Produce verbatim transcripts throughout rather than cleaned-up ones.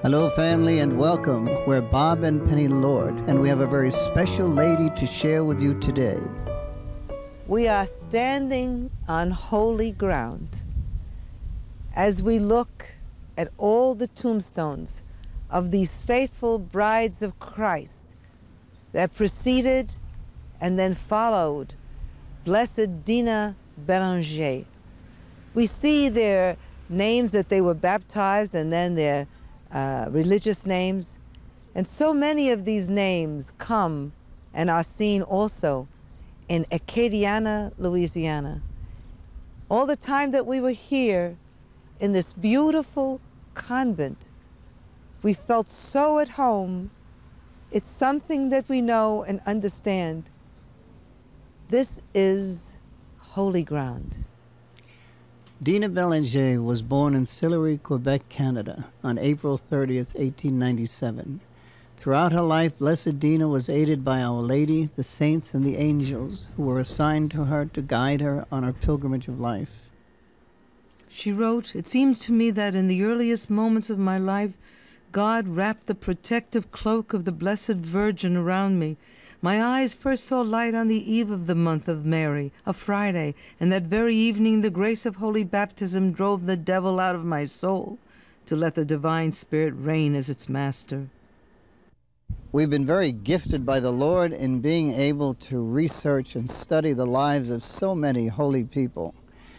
Hello, family, and welcome. We're Bob and Penny Lord, and we have a very special lady to share with you today. We are standing on holy ground as we look at all the tombstones of these faithful brides of Christ that preceded and then followed Blessed Dina Bélanger. We see their names that they were baptized and then their uh, religious names. And so many of these names come and are seen also in Acadiana, Louisiana. All the time that we were here in this beautiful convent, we felt so at home. It's something that we know and understand. This is holy ground. Dina Bélanger was born in Sillery, Quebec, Canada, on April thirtieth, eighteen ninety-seven. Throughout her life, Blessed Dina was aided by Our Lady, the saints, and the angels who were assigned to her to guide her on her pilgrimage of life. She wrote, "It seems to me that in the earliest moments of my life, God wrapped the protective cloak of the Blessed Virgin around me. My eyes first saw light on the eve of the month of Mary, a Friday, and that very evening the grace of holy baptism drove the devil out of my soul to let the divine spirit reign as its master." We've been very gifted by the Lord in being able to research and study the lives of so many holy people.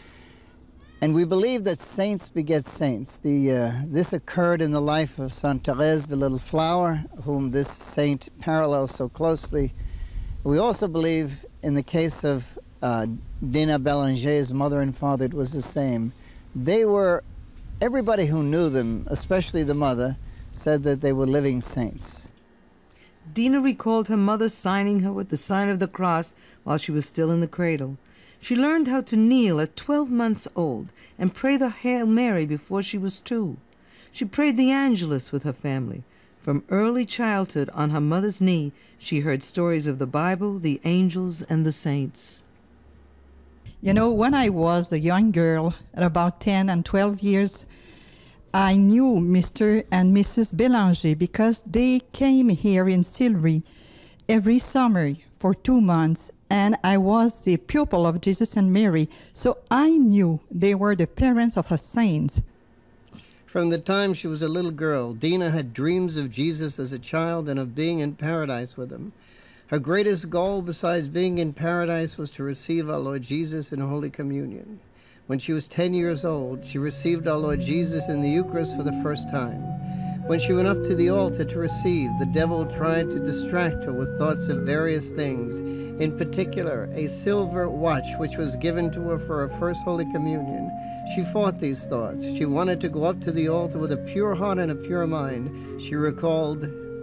And we believe that saints beget saints. The, uh, this occurred in the life of Sainte Thérèse, the little flower, whom this saint parallels so closely. We also believe in the case of uh, Dina Bélanger's mother and father, it was the same. They were, everybody who knew them, especially the mother, said that they were living saints. Dina recalled her mother signing her with the sign of the cross while she was still in the cradle. She learned how to kneel at twelve months old and pray the Hail Mary before she was two. She prayed the Angelus with her family. From early childhood, on her mother's knee, she heard stories of the Bible, the angels, and the saints. You know, when I was a young girl, at about ten and twelve years, I knew Mister and Missus Bélanger because they came here in Sillery every summer for two months. And I was the pupil of Jesus and Mary, so I knew they were the parents of her saints. From the time she was a little girl, Dina had dreams of Jesus as a child and of being in paradise with him. Her greatest goal, besides being in paradise, was to receive our Lord Jesus in Holy Communion. When she was ten years old, she received our Lord Jesus in the Eucharist for the first time. When she went up to the altar to receive, the devil tried to distract her with thoughts of various things, in particular, a silver watch which was given to her for her first Holy Communion. She fought these thoughts. She wanted to go up to the altar with a pure heart and a pure mind. She recalled,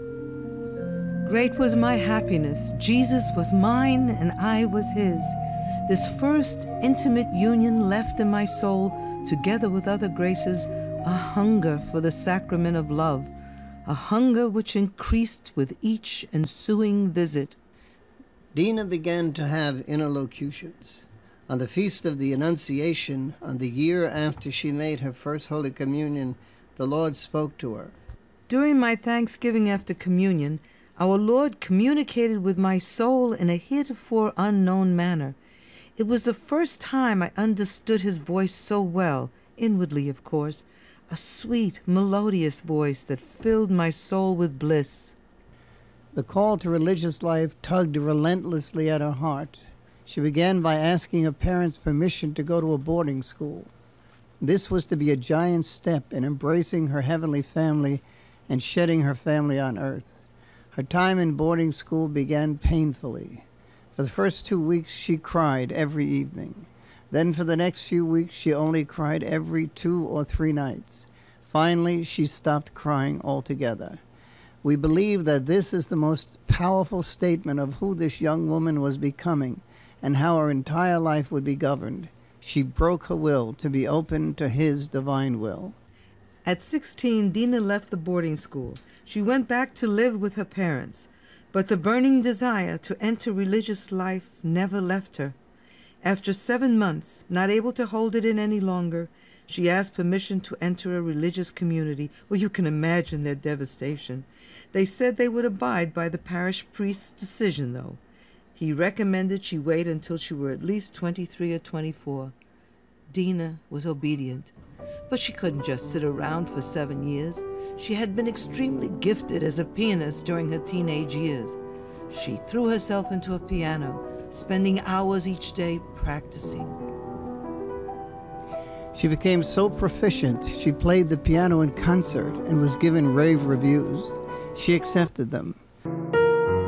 "Great was my happiness. Jesus was mine and I was his. This first intimate union left in my soul, together with other graces, a hunger for the sacrament of love, a hunger which increased with each ensuing visit." Dina began to have interlocutions. On the Feast of the Annunciation, on the year after she made her first Holy Communion, the Lord spoke to her. "During my Thanksgiving after communion, our Lord communicated with my soul in a heretofore unknown manner. It was the first time I understood his voice so well, inwardly, of course, a sweet, melodious voice that filled my soul with bliss." The call to religious life tugged relentlessly at her heart. She began by asking her parents' permission to go to a boarding school. This was to be a giant step in embracing her heavenly family and shedding her family on earth. Her time in boarding school began painfully. For the first two weeks, she cried every evening. Then for the next few weeks, she only cried every two or three nights. Finally, she stopped crying altogether. We believe that this is the most powerful statement of who this young woman was becoming and how her entire life would be governed. She broke her will to be open to his divine will. At sixteen, Dina left the boarding school. She went back to live with her parents, but the burning desire to enter religious life never left her. After seven months, not able to hold it in any longer, She asked permission to enter a religious community. Well, you can imagine their devastation. They said they would abide by the parish priest's decision, though. He recommended she wait until she were at least twenty-three or twenty-four. Dina was obedient, but she couldn't just sit around for seven years. She had been extremely gifted as a pianist during her teenage years. She threw herself into a piano, spending hours each day practicing. She became so proficient, she played the piano in concert and was given rave reviews. She accepted them.